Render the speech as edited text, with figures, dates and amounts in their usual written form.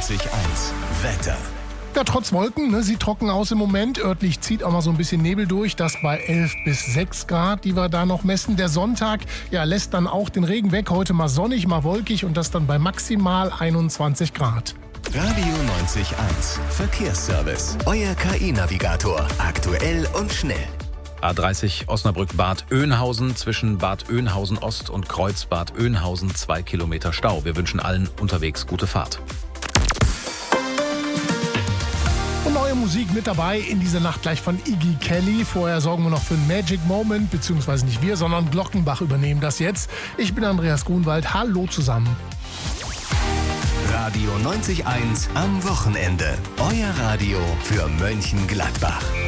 90.1 Wetter. Ja, trotz Wolken, ne, sieht trocken aus im Moment. Örtlich zieht auch mal so ein bisschen Nebel durch, das bei 11 bis 6 Grad, die wir da noch messen. Der Sonntag, ja, lässt dann auch den Regen weg. Heute mal sonnig, mal wolkig und das dann bei maximal 21 Grad. Radio 90.1 Verkehrsservice. Euer KI-Navigator. Aktuell und schnell. A30 Osnabrück-Bad Oeynhausen zwischen Bad Oeynhausen Ost und Kreuz Bad Oeynhausen 2 Kilometer Stau. Wir wünschen allen unterwegs gute Fahrt. Und neue Musik mit dabei in dieser Nacht gleich von Iggy Kelly. Vorher sorgen wir noch für einen Magic Moment, beziehungsweise nicht wir, sondern Glockenbach übernehmen das jetzt. Ich bin Andreas Grunwald. Hallo zusammen. Radio 90.1 am Wochenende. Euer Radio für Mönchengladbach.